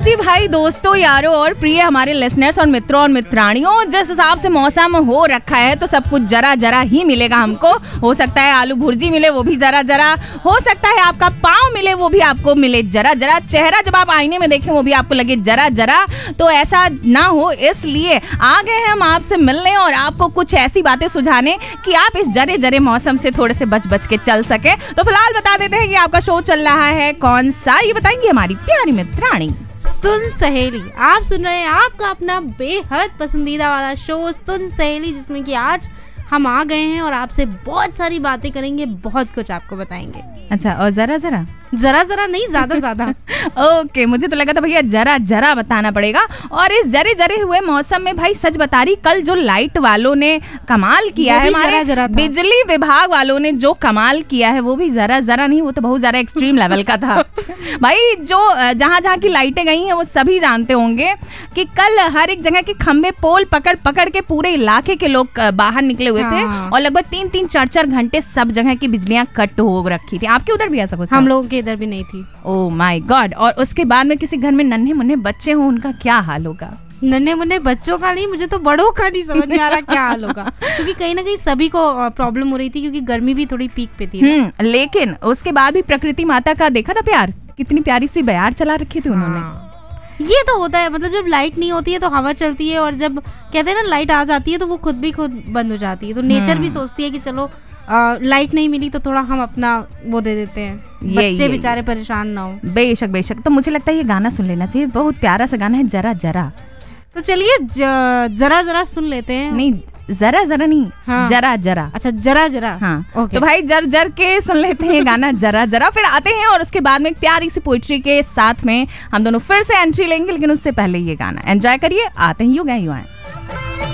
जी भाई, दोस्तों, यारों और प्रिय हमारे लिसनर्स और मित्रों और मित्राणियों, जिस हिसाब से मौसम हो रखा है तो सब कुछ जरा जरा ही मिलेगा हमको। हो सकता है आलू भुर्जी मिले, वो भी जरा जरा। हो सकता है आपका पाँव मिले, वो भी आपको मिले जरा जरा। चेहरा जब आप आईने में देखें वो भी आपको लगे जरा जरा। तो ऐसा ना हो, इसलिए आ गए हैं हम आपसे मिलने और आपको कुछ ऐसी बातें सुझाने कि आप इस जरे जरे मौसम से थोड़े से बच बच के चल सके। तो फिलहाल बता देते हैं कि आपका शो चल रहा है कौन सा, ये बताएंगी हमारी प्यारी मित्राणी सुन सहेली। आप सुन रहे हैं आपका अपना बेहद पसंदीदा वाला शो सुन सहेली, जिसमें कि आज हम आ गए हैं और आपसे बहुत सारी बातें करेंगे, बहुत कुछ आपको बताएंगे। अच्छा, और जरा जरा जरा जरा नहीं, ज्यादा ज्यादा। ओके, मुझे तो लगा था भैया जरा जरा बताना पड़ेगा। और इस जरे जरे हुए मौसम में भाई सच बता रही, कल जो लाइट वालों ने कमाल किया है, हमारे बिजली विभाग वालों ने जो कमाल किया है, वो भी जरा जरा नहीं, वो तो बहुत ज्यादा एक्सट्रीम लेवल का था। भाई जो जहाँ जहाँ की लाइटें गई हैं वो सभी जानते होंगे कि कल हर एक जगह के खंबे पोल पकड़ पकड़ के पूरे इलाके के लोग बाहर निकले हुए थे और लगभग 3-4 घंटे सब जगह की बिजलियां कट हो रखी थी। आपके उधर भी ऐसा कुछ? हम लोगों के इधर भी नहीं थी। Oh my God. और उसके बाद में किसी घर में नन्हे मुन्ने बच्चे हों, उनका क्या हाल होगा? नन्हे मुन्ने बच्चों का नहीं, मुझे तो बड़ों का नहीं समझ में आ रहा क्या हाल होगा, क्योंकि कहीं ना कहीं सभी को प्रॉब्लम हो रही थी, क्योंकि गर्मी भी थोड़ी पीक पे थी। लेकिन उसके बाद भी प्रकृति माता का देखा था प्यार, कितनी प्यारी सी बयार चला रखी थी उन्होंने। ये तो होता है, मतलब जब लाइट नहीं होती है तो हवा चलती है, और जब कहते हैं ना लाइट आ जाती है तो वो खुद बंद हो जाती है। तो नेचर भी सोचती है कि चलो लाइट नहीं मिली तो थोड़ा हम अपना वो दे देते हैं, बच्चे बेचारे परेशान ना हो। बेशक बेशक। तो मुझे लगता है ये गाना सुन लेना चाहिए, बहुत प्यारा सा गाना है, जरा जरा। तो चलिए जरा जरा सुन लेते हैं। नहीं, जरा जरा नहीं, हाँ। जरा जरा। अच्छा, जरा जरा, हाँ। तो भाई जर जर के सुन लेते हैं गाना जरा जरा, फिर आते हैं और उसके बाद में प्यारी सी पोइट्री के साथ में हम दोनों फिर से एंट्री लेंगे। लेकिन उससे पहले ये गाना एंजॉय करिए। आते हैं, यू गए यू आए।